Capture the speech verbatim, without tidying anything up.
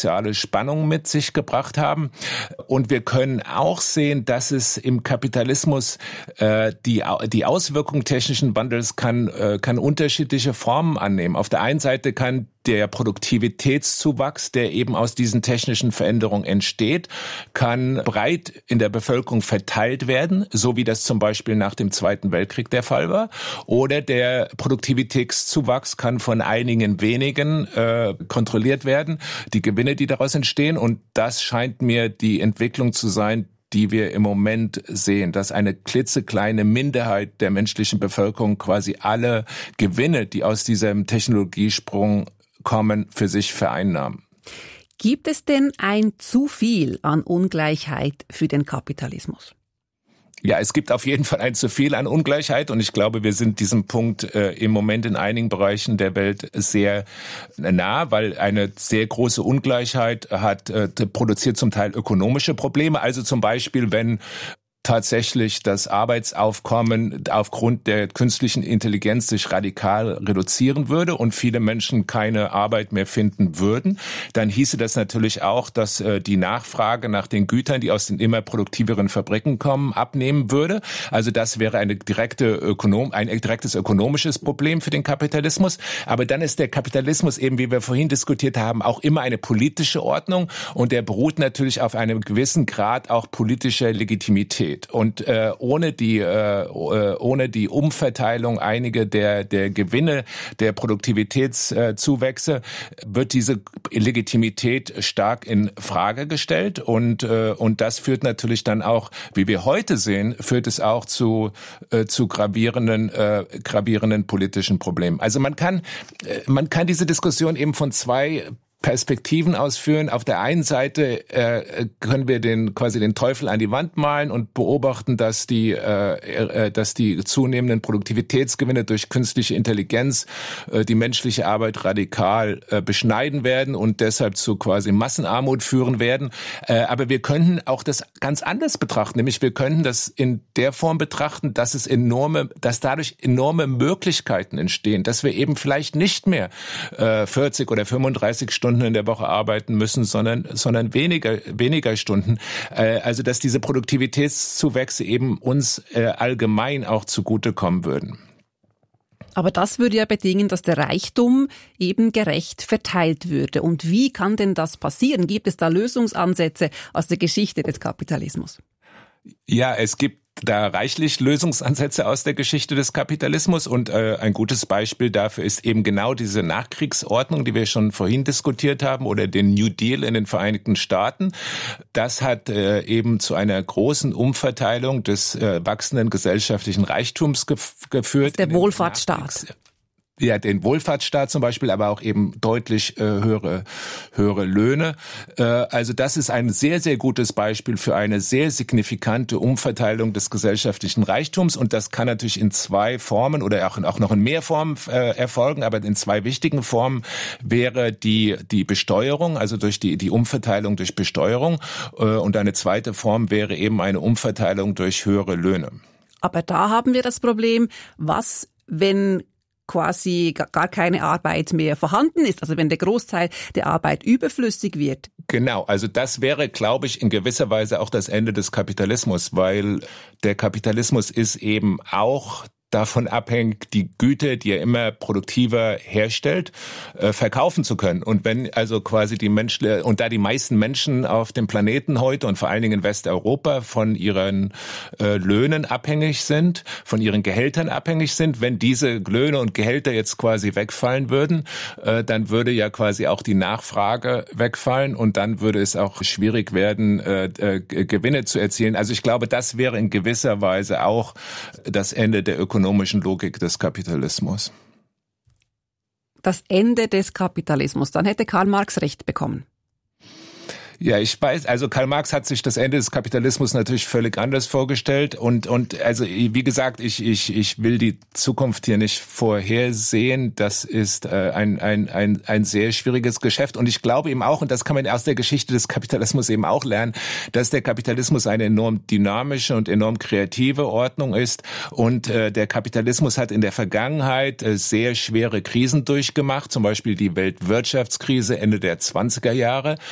soziale Spannung mit sich gebracht haben. Und wir können auch sehen, dass es im Kapitalismus äh, die die Auswirkung technischen Wandels kann äh, kann unterschiedliche Formen annehmen. Auf der einen Seite kann der Produktivitätszuwachs, der eben aus diesen technischen Veränderungen entsteht, kann breit in der Bevölkerung verteilt werden, so wie das zum Beispiel nach dem Zweiten Weltkrieg der Fall war. Oder der Produktivitätszuwachs kann von einigen wenigen äh, kontrolliert werden, die Gewinne, die daraus entstehen. Und das scheint mir die Entwicklung zu sein, die wir im Moment sehen, dass eine klitzekleine Minderheit der menschlichen Bevölkerung quasi alle Gewinne, die aus diesem Technologiesprung kommen, für sich vereinnahmen. Gibt es denn ein zu viel an Ungleichheit für den Kapitalismus? Ja, es gibt auf jeden Fall ein zu viel an Ungleichheit und ich glaube, wir sind diesem Punkt äh, im Moment in einigen Bereichen der Welt sehr nah, weil eine sehr große Ungleichheit hat äh, produziert zum Teil ökonomische Probleme. Also zum Beispiel, wenn tatsächlich das Arbeitsaufkommen aufgrund der künstlichen Intelligenz sich radikal reduzieren würde und viele Menschen keine Arbeit mehr finden würden, dann hieße das natürlich auch, dass äh, die Nachfrage nach den Gütern, die aus den immer produktiveren Fabriken kommen, abnehmen würde. Also das wäre eine direkte Ökonom, ein direktes ökonomisches Problem für den Kapitalismus. Aber dann ist der Kapitalismus eben, wie wir vorhin diskutiert haben, auch immer eine politische Ordnung und der beruht natürlich auf einem gewissen Grad auch politischer Legitimität. Und äh, ohne die äh, ohne die Umverteilung einiger der der Gewinne der Produktivitätszuwächse wird diese Legitimität stark in Frage gestellt und äh, und das führt natürlich dann auch, wie wir heute sehen, führt es auch zu äh, zu gravierenden äh, gravierenden politischen Problemen. Also man kann äh, man kann diese Diskussion eben von zwei Perspektiven ausführen. Auf der einen Seite äh, können wir den quasi den Teufel an die Wand malen und beobachten, dass die äh, äh, dass die zunehmenden Produktivitätsgewinne durch künstliche Intelligenz äh, die menschliche Arbeit radikal äh, beschneiden werden und deshalb zu quasi Massenarmut führen werden. Äh, aber wir könnten auch das ganz anders betrachten, nämlich wir könnten das in der Form betrachten, dass es enorme, dass dadurch enorme Möglichkeiten entstehen, dass wir eben vielleicht nicht mehr äh, vierzig oder fünfunddreißig Stunden in der Woche arbeiten müssen, sondern sondern weniger weniger Stunden. Äh, also dass diese Produktivitätszuwächse eben uns äh, allgemein auch zugutekommen würden. Aber das würde ja bedingen, dass der Reichtum eben gerecht verteilt würde. Und wie kann denn das passieren? Gibt es da Lösungsansätze aus der Geschichte des Kapitalismus? Ja, es gibt da reichlich Lösungsansätze aus der Geschichte des Kapitalismus und äh, ein gutes Beispiel dafür ist eben genau diese Nachkriegsordnung, die wir schon vorhin diskutiert haben, oder den New Deal in den Vereinigten Staaten. Das hat äh, eben zu einer großen Umverteilung des äh, wachsenden gesellschaftlichen Reichtums gef- geführt. Der Wohlfahrtsstaat. Ja, den Wohlfahrtsstaat zum Beispiel, aber auch eben deutlich äh, höhere höhere Löhne. Äh, also das ist ein sehr, sehr gutes Beispiel für eine sehr signifikante Umverteilung des gesellschaftlichen Reichtums und das kann natürlich in zwei Formen oder auch, auch noch in mehr Formen äh, erfolgen, aber in zwei wichtigen Formen wäre die die Besteuerung, also durch die die Umverteilung durch Besteuerung äh, und eine zweite Form wäre eben eine Umverteilung durch höhere Löhne. Aber da haben wir das Problem, was, wenn quasi gar keine Arbeit mehr vorhanden ist, also wenn der Großteil der Arbeit überflüssig wird. Genau, also das wäre, glaube ich, in gewisser Weise auch das Ende des Kapitalismus, weil der Kapitalismus ist eben auch davon abhängt, die Güter, die er immer produktiver herstellt, äh, verkaufen zu können. Und wenn also quasi die Menschen, und da die meisten Menschen auf dem Planeten heute und vor allen Dingen in Westeuropa von ihren äh, Löhnen abhängig sind, von ihren Gehältern abhängig sind, wenn diese Löhne und Gehälter jetzt quasi wegfallen würden, äh, dann würde ja quasi auch die Nachfrage wegfallen und dann würde es auch schwierig werden, äh, äh, Gewinne zu erzielen. Also ich glaube, das wäre in gewisser Weise auch das Ende der ökonomischen Logik des Kapitalismus. Das Ende des Kapitalismus. Dann hätte Karl Marx recht bekommen. Ja, ich weiß, also Karl Marx hat sich das Ende des Kapitalismus natürlich völlig anders vorgestellt und und also wie gesagt, ich ich ich will die Zukunft hier nicht vorhersehen. Das ist äh, ein ein ein ein sehr schwieriges Geschäft und ich glaube eben auch, und das kann man aus der Geschichte des Kapitalismus eben auch lernen, dass der Kapitalismus eine enorm dynamische und enorm kreative Ordnung ist und äh, der Kapitalismus hat in der Vergangenheit äh, sehr schwere Krisen durchgemacht, zum Beispiel die Weltwirtschaftskrise Ende der zwanziger Jahre